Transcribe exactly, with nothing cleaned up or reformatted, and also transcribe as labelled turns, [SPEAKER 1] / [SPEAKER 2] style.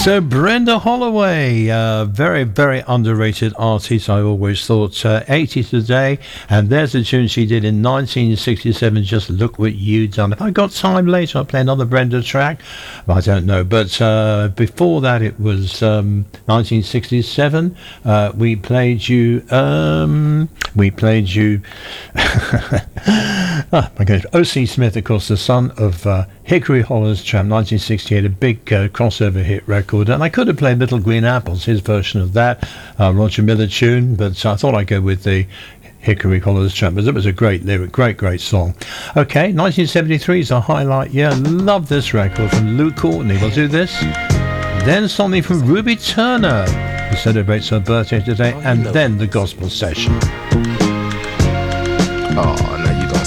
[SPEAKER 1] So Brenda Holloway, uh, very, very underrated artist, I always thought. Uh, eighty today, and there's a tune she did in nineteen sixty-seven, Just Look What You Done. If I got time later, I'll play another Brenda track. I don't know. But uh, before that, it was um, nineteen sixty-seven. Uh, we played you... Um, we played you... oh, my goodness. O C Smith, of course, the son of uh, Hickory Hollows Tramp, nineteen sixty-eight, a big uh, crossover hit record. And I could have played Little Green Apples, his version of that, uh, Roger Miller tune, but I thought I'd go with the Hickory Hollows Tramp, but it was a great lyric, great, great song. Okay, nineteen seventy-three is a highlight year. Love this record from Lou Courtney. We'll do this. Then something from Ruby Turner, who celebrates her birthday today, and then the gospel session.
[SPEAKER 2] Oh.